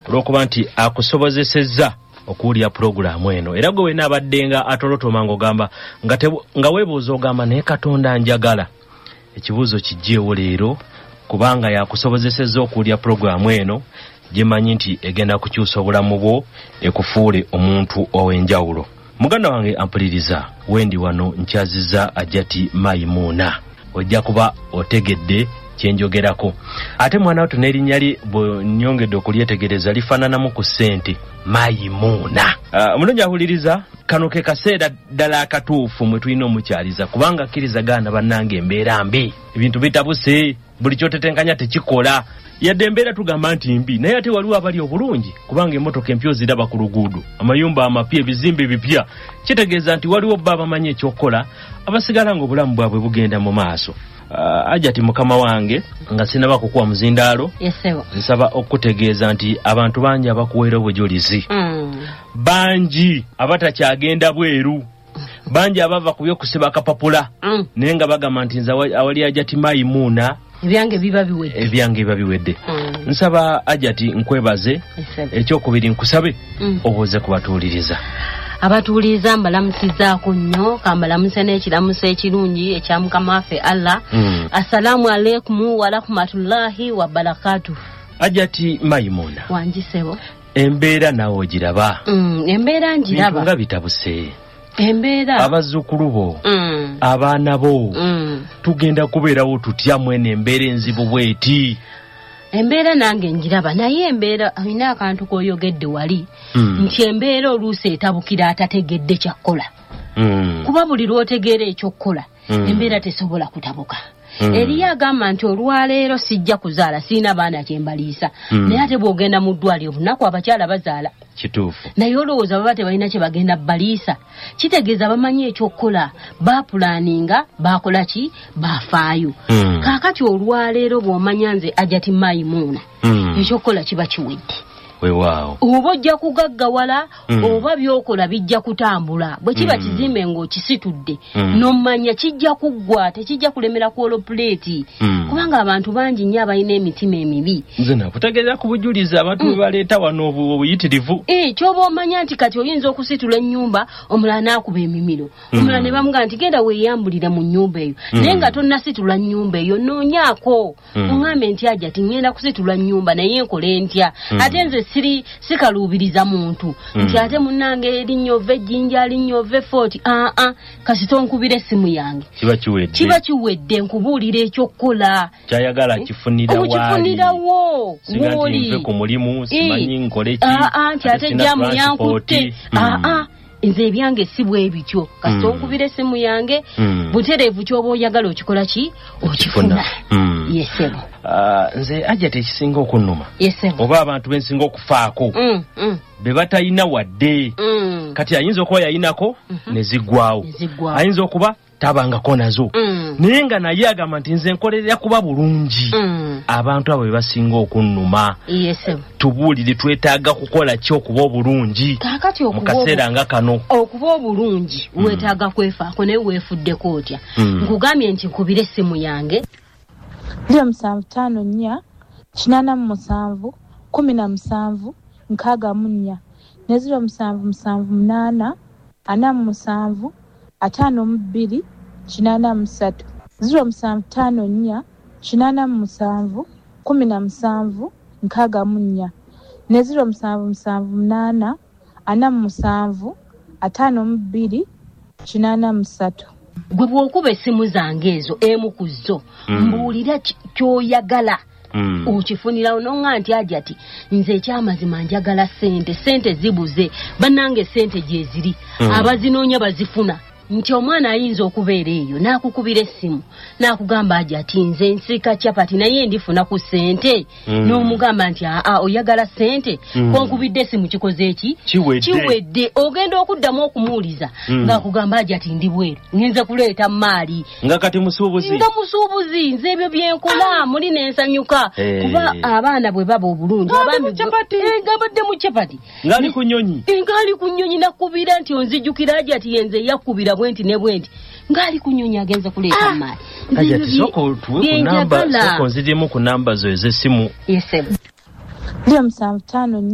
olw'okuba nti akusobozesezza okuwulira pulogulaamu eno. Era gwe wena abaddenga atolotoma ng'ogamba nga weebuuza ogamba naye Katonda njagala. Ekibuuzo kijjeewo leero kubanga yakusobozesezza okuwulira pulogulaamu eno gyemanyi nti egenda kukyusa obulamu bwo ekufuule omuntu ow'enjawulo. Muganda wange ampuliriza, wendi wano nkyazizza Ajati Maimuna. Ojja kuba otegedde kyenjogerako. Ate mwana wato n'erinnya lye bwe nnyongedde okulyetegereza lifaananamu ku ssente, Maimuna. Mulungi awuliriza, kano ke kaseera ddala akatuufu mwe tulina omukyaliza kubanga akkirizagaana bannange embeera mbi. Ebintu bitabuse, buli kyotetenkanya tekikola. Yadde embeera tugamba nti mbi, naye ate waliwo abali obulungi kubanga emmotoka empya ziraba ku luguudo, amayumba amapya, ebizimbe bipya. Kitegeeza nti waliwo bba abamanyi ekyokukola abasigala ng'obulamu bwabwe bugenda mu maaso. Ajati mukama wange nga sinaba kukuwa muzindaalo. Yesewa. Nsaba okutegeeza nti abantu bangi abakuweera obujulizi. Bangi abatakyagenda bweru. Bangi abava ku by'okusiba akapapula. Naye nga bagamba nti nze awali Ajati Maimuna ebyange biba biwedde. Nsaba Ajati nkwebaze. Ekyokubiri nkusabe obuuze kubatuuliriza. Abatuuliza mbalamusizaako nnyo, kambalamusa n'ekiramuso ekirungi ekya Mukama waffe Allah. Assalamu alaikum wa rahmatullahi wa barakatuh. Ajati Maimuna. Wanjisebo. Embeera nawe ogiraba. Embeera njiraba. Bintu nga bitabuse. Embeera. Abazzukulu bo. Abaana bo. Tugenda kubeerawo tutya mwene embeera enzibu bweti. Embeera nange njiraba, naye embeera alina akantu k'oyogedde wali nti embeera oluusi etabukira atategedde kyakkola. Kuba buli lw'otegeera ekyokkola embeera tesobola kutabuka. Eriyo agamba nti olwaleero sijja kuzaala siina baana kyembaliisa, naye ate bw'ogenda mu ddwaliro bunaku abakyala bazaala. Kituufu. Naye olowooza baba tebalina kye bagenda baliisa. Kitegeeza bamanyi ekyokkola, baapulaaninga, baakola ki, baafaayo. Kaakati olwaleero bw'omanya nze Ajati Maimuna ekyokkola kiba kiwedde. Weewaawo. Oba ojja kugaggawala oba byokola bijja kutambula. Bwe kiba kizimbe ng'okisitudde n'omanya kijja kuggwa, tekijja kulemera ku olopuleeti. Kubanga abantu bangi nnyo abalina emitima emibi. Nze nakutegeeza ku bujulizi abantu bwe baleeta wano obuyitirivu. Ky'oba omanya nti kati oyinza okusitula ennyumba omulala n'akuba emimiro. Omulala ne bamugaa nti genda weeyambulira mu nnyumba eyo. Naye nga tonnasitula nnyumba eyo noonyaako. Oŋŋambe nti Ajati ngenda kusitula nnyumba naye nkole ntya. Ate nze sikaluubiriza muntu nti ate munnange erinnya ova ejjinja linnya ova effoti kasita onkubira essimu yange kiba kiwedde nkubuulira ekyokukola kyayagala akifunirawo woli ku mulimu simanyi nkole ki nti ate jamu yankutte nze ebyange si bwe bityo kasita onkubira essimu yange butereevu ky'oba oyagala okikola ki okifuna. Yesebo. Nze Ajati ekisinga okunnuma oba abantu bensinga okufaako be batayina wadde kati ayinza okuba yayinako ne ziggwawo, ayinza okuba tabangako nazo naye nga naye agamba nti nze nkolerera kuba bulungi. Abantu abo be basinga okunnuma. Tubuulire twetaaga kukola ki okuba obulungi mu kaseera nga kano. Okuba obulungi weetaaga kwefaako naye weefuddeko otya. Nkugambye nti nkubire essimu yange 075 487 17 64 ne 077 847 52 83 075 487 17 64 ne 077 847 52 83. Gwe bw'okuba essimu zange ezo emu ku zo mbuulira ky'oyagala okifunirawo n'oŋŋa nti Ajati nze ekyamazima njagala sente zibuze bannange sente gye ziri abazinoonya bazifuna. Nti omwana ayinza okubeera eyo n'akukubira essimu n'akugamba Ajati nze nsika capati naye ndifuna ku ssente n'omugamba nti oyagala ssente konkubidde essimu kikoze eki kiwedde. Ogenda okuddamu okumuuliza ng'akugamba Ajati ndi bweru ngenze kuleeta maali nga kati musuubuzi nze ebyo byenkola muli n'ensanyuka kuba abaana bwe baba obulungi ngabadde mu capati ngali ku nnyonyi nakubira nti onzijjukira Ajati yenze yakubira bwenti ne bwenti ngali kunyonya agenza kuleeta maali. Ajati soko tuwe ku namba soko nzirimu ku namba zo ez'essimu. Yesebo. 075